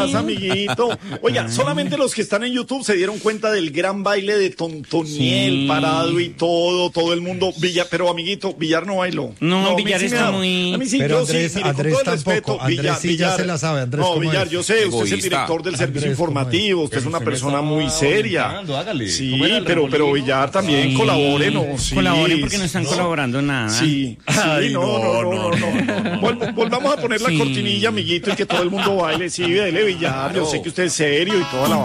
pasa, amiguito? Oiga, solamente los que están en YouTube se dieron cuenta del gran baile de Tontoniel, parado y todo el mundo. Pero, amiguito, Villar no bailó. No, Villar está muy... A mí sí, pero yo Andrés, sí, mire, Andrés con todo el tampoco. respeto, Andrés sí ya se la sabe. Andrés, no, ¿cómo Villar, es? yo sé, usted es el Egoísta. director del servicio Andrés, ¿cómo es? informativo, usted es una persona muy seria. Hágale. Sí, ¿Cómo era el pero remolino? Villar también colabore, ¿no? Sí, Colaboren porque no están colaborando nada. Sí, Ay, no. Volvamos a poner la cortinilla, amiguito, y que todo el mundo baile. Sí, dele, Villar, yo sé que usted es serio y toda la